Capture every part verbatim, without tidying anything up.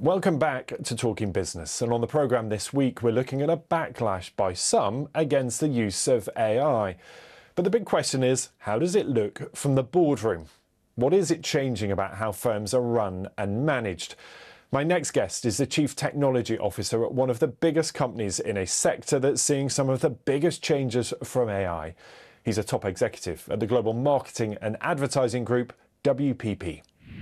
Welcome back to Talking Business, and on the programme this week we're looking at a backlash by some against the use of A I. But the big question is, how does it look from the boardroom? What is it changing about how firms are run and managed? My next guest is the Chief Technology Officer at one of the biggest companies in a sector that's seeing some of the biggest changes from A I. He's a top executive at the global marketing and advertising group W P P.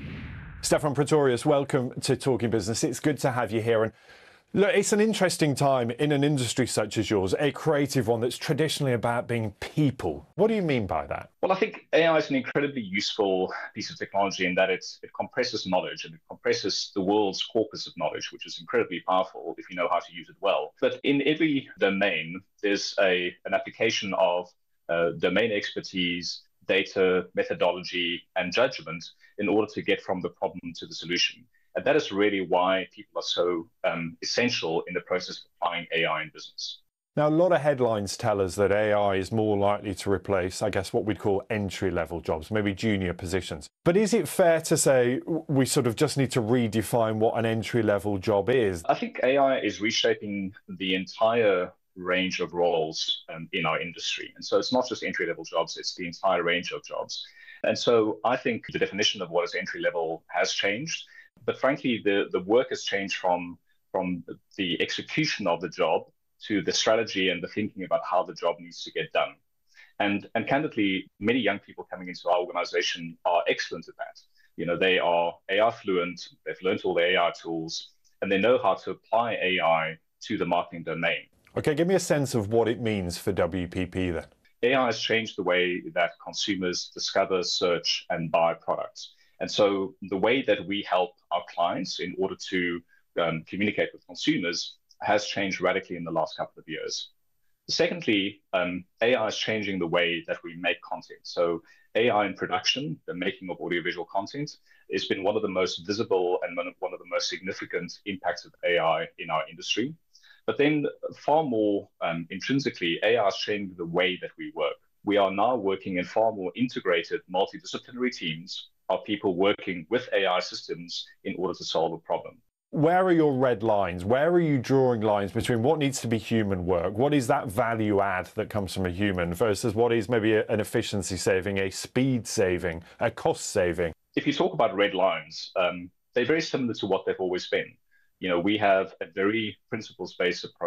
Stefan Pretorius, welcome to Talking Business. It's good to have you here. And look, it's an interesting time in an industry such as yours, a creative one that's traditionally about being people. What do you mean by that? Well, I think A I is an incredibly useful piece of technology in that it, it compresses knowledge and it compresses the world's corpus of knowledge, which is incredibly powerful if you know how to use it well. But in every domain, there's a, an application of uh, domain expertise, data, methodology, and judgment in order to get from the problem to the solution. And that is really why people are so um, essential in the process of applying A I in business. Now, a lot of headlines tell us that A I is more likely to replace, I guess, what we'd call entry-level jobs, maybe junior positions. But is it fair to say we sort of just need to redefine what an entry-level job is? I think A I is reshaping the entire range of roles um, in our industry. And so it's not just entry-level jobs, it's the entire range of jobs. And so I think the definition of what is entry-level has changed. But frankly, the, the work has changed from, from the execution of the job to the strategy and the thinking about how the job needs to get done. And, and candidly, many young people coming into our organization are excellent at that. You know, they are A I fluent, they've learned all the A I tools, and they know how to apply A I to the marketing domain. Okay, give me a sense of what it means for W P P then. A I has changed the way that consumers discover, search, and buy products. And so the way that we help our clients in order to um, communicate with consumers has changed radically in the last couple of years. Secondly, um, A I is changing the way that we make content. So A I in production, the making of audiovisual content, has been one of the most visible and one of the most significant impacts of A I in our industry. But then far more um, intrinsically, A I is changing the way that we work. We are now working in far more integrated multidisciplinary teams of people working with A I systems in order to solve a problem. Where are your red lines? Where are you drawing lines between what needs to be human work? What is that value add that comes from a human versus what is maybe a, an efficiency saving, a speed saving, a cost saving? If you talk about red lines, um, they're very similar to what they've always been. You know, we have a very principles-based approach